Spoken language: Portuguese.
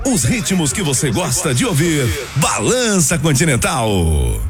Os ritmos que você gosta de ouvir. Balança Continental.